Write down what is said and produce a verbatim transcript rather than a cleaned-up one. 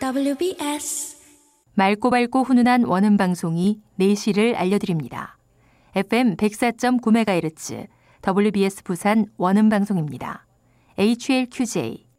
더블유비에스 맑고 밝고 훈훈한 원음 방송이 내시를 알려드립니다. 에프엠 백사 점 구 메가헤르츠 더블유비에스 부산 원음 방송입니다. 에이치엘큐제이